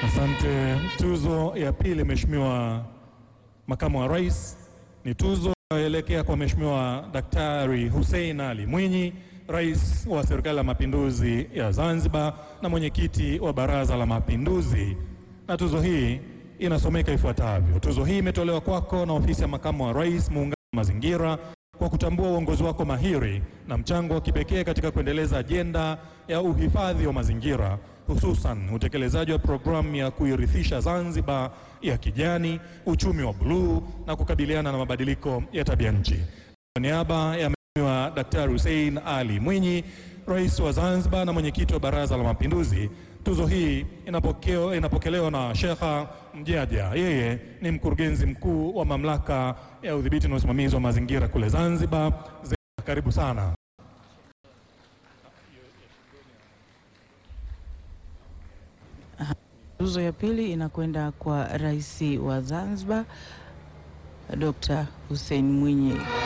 Asante. Tuzo ya pili, Mheshimiwa Makamu wa Rais, ni tuzo inayoelekea kwa Mheshimiwa Daktari Hussein Ali Mwinyi, Rais wa Serikali ya Mapinduzi ya Zanzibar na mwenyekiti wa Baraza la Mapinduzi. Na tuzo hii inasomeka ifuatavyo. Tuzo hii imetolewa kwako na Ofisi ya Makamu wa Rais, Muungano wa Mazingira, kwa kutambua uongozi wako mahiri na mchango wa kipekee katika kuendeleza ajenda ya uhifadhi wa mazingira, hususan utekelezaji wa programu ya kuirithisha Zanzibar ya kijani, uchumi wa buluu na kukabiliana na mabadiliko ya tabia nchi. Kwa niaba ya Mheshimiwa Daktari Hussein Ali Mwinyi, Rais wa Zanzibar na mwenyekiti wa Baraza la Mapinduzi, tuzo hii inapokelewa na Sheikha Mjaja. Yeye ni mkurugenzi mkuu wa Mamlaka ya Udhibiti na Usimamizi wa Mazingira kule Zanzibar. Karibu sana. Tuzo ya pili inakwenda kwa Rais wa Zanzibar, Dr. Hussein Mwinyi.